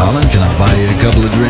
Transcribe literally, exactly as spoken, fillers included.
Darling, can I buy you a couple of drinks?